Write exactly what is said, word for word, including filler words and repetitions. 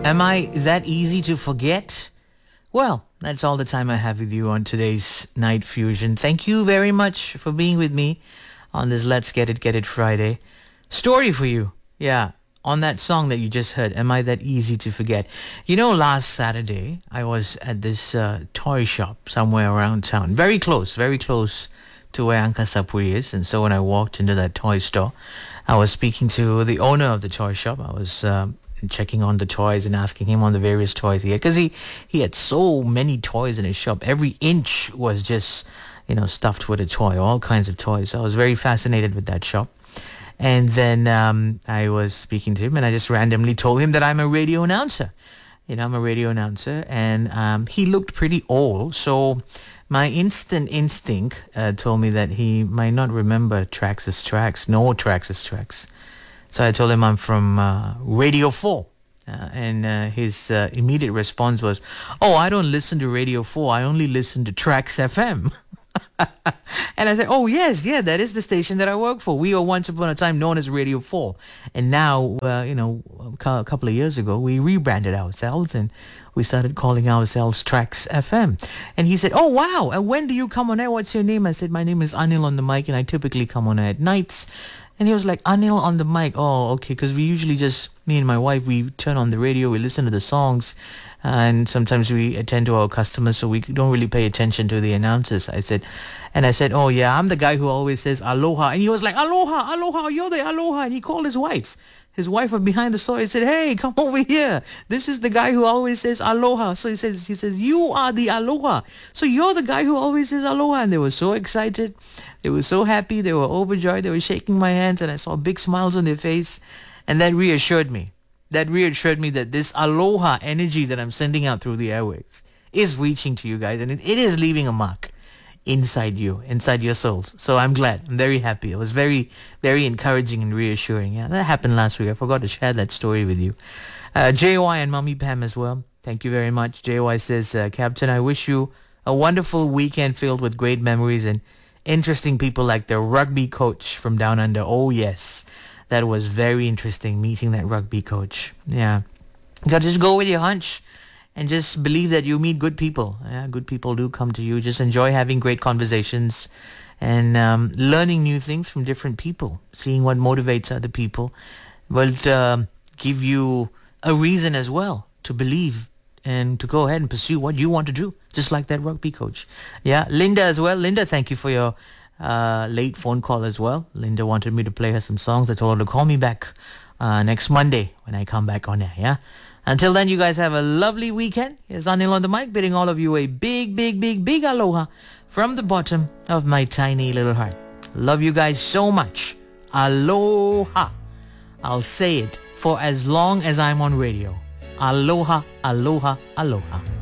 Am I that easy to forget? Well, that's all the time I have with you on today's Night Fusion. Thank you very much for being with me on this Let's Get It, Get It Friday. Story for you. Yeah, on that song that you just heard, Am I That Easy to Forget? You know, last Saturday, I was at this uh, toy shop somewhere around town. Very close, very close to where Angka Sapui is. And so when I walked into that toy store, I was speaking to the owner of the toy shop. I was um, checking on the toys and asking him on the various toys he had. Because he, he had so many toys in his shop. Every inch was just, you know, stuffed with a toy, all kinds of toys. I was very fascinated with that shop. And then um, I was speaking to him and I just randomly told him that I'm a radio announcer. You know, I'm a radio announcer. And um, he looked pretty old. So my instant instinct uh, told me that he might not remember Trax's tracks, no Trax's tracks. So I told him I'm from uh, Radio four. Uh, and uh, his uh, immediate response was, oh, I don't listen to Radio four. I only listen to Trax F M. And I said, oh, yes, yeah, that is the station that I work for. We were once upon a time known as Radio four. And now, uh, you know, a couple of years ago, we rebranded ourselves and we started calling ourselves Trax F M. And he said, oh, wow. And when do you come on air? What's your name? I said, my name is Anil on the mic and I typically come on air at nights. And he was like, Anil on the mic. Oh, okay. Because we usually just, me and my wife, we turn on the radio, we listen to the songs. And sometimes we attend to our customers, so we don't really pay attention to the announcers. I said, and I said, oh yeah, I'm the guy who always says aloha. And he was like, aloha, aloha, you're the aloha. And he called his wife. His wife was behind the store. He said, hey, come over here. This is the guy who always says aloha. So he says, he says, you are the aloha. So you're the guy who always says aloha. And they were so excited. They were so happy. They were overjoyed. They were shaking my hands and I saw big smiles on their face. And that reassured me. That reassured me that this aloha energy that I'm sending out through the airwaves is reaching to you guys. And it, it is leaving a mark inside you, inside your souls. So I'm glad. I'm very happy. It was very, very encouraging and reassuring. Yeah, that happened last week. I forgot to share that story with you. Uh, J Y and Mummy Pam as well. Thank you very much. J Y says, uh, Captain, I wish you a wonderful weekend filled with great memories and interesting people like the rugby coach from Down Under. Oh, yes. That was very interesting, meeting that rugby coach. Yeah. You got to just go with your hunch and just believe that you meet good people. Yeah, good people do come to you. Just enjoy having great conversations and um, learning new things from different people. Seeing what motivates other people will uh, give you a reason as well to believe and to go ahead and pursue what you want to do, just like that rugby coach. Yeah, Linda as well. Linda, thank you for your uh, late phone call as well. Linda wanted me to play her some songs. I told her to call me back uh, next Monday when I come back on air, yeah? Until then, you guys have a lovely weekend. Here's Anil on the mic, bidding all of you a big, big, big, big aloha from the bottom of my tiny little heart. Love you guys so much. Aloha. I'll say it for as long as I'm on radio. Aloha, aloha, aloha.